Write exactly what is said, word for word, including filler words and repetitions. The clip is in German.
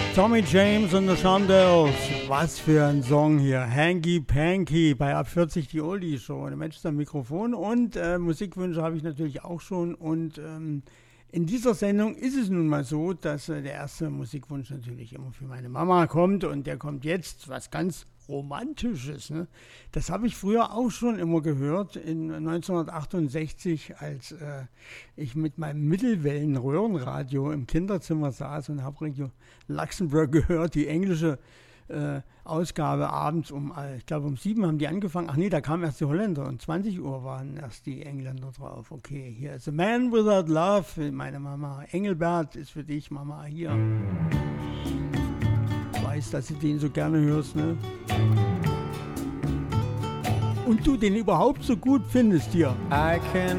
Tommy James und the Shondells. Was für ein Song hier. Hanky Panky bei Ab vierzig die Oldie Show. Der Mensch ist am Mikrofon und äh, Musikwünsche habe ich natürlich auch schon. Und ähm, in dieser Sendung ist es nun mal so, dass äh, der erste Musikwunsch natürlich immer für meine Mama kommt. Und der kommt jetzt, was ganz Romantisches. Ne? Das habe ich früher auch schon immer gehört, in neunzehnhundertachtundsechzig, als äh, ich mit meinem Mittelwellen-Röhrenradio im Kinderzimmer saß und habe Radio Luxemburg gehört, die englische äh, Ausgabe abends um, äh, ich glaube um sieben haben die angefangen. Ach nee, da kamen erst die Holländer und zwanzig Uhr waren erst die Engländer drauf. Okay, hier ist A Man Without Love für meine Mama. Engelbert ist für dich, Mama, hier. Ich weiß, dass du den so gerne hörst, ne? Und du den überhaupt so gut findest hier. I can